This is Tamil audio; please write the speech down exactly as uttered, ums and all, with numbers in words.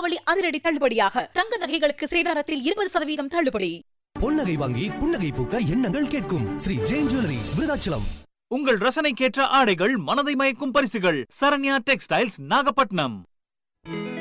தீபாவளி அதிரடி தள்ளுபடியாக தங்க நகைகளுக்கு சேதாரத்தில் இருபது சதவீதம் தள்ளுபடி. பொன்னகை வாங்கி புன்னகை பூக்க எண்ணங்கள் கேட்கும் ஸ்ரீ ஜெயின் ஜுவல்லரி, விருதாச்சலம். உங்கள் ரசனைக்கேற்ற ஆடைகள், மனதை மயக்கும் பரிசுகள். சரண்யா டெக்ஸ்டைல்ஸ், நாகப்பட்டினம்.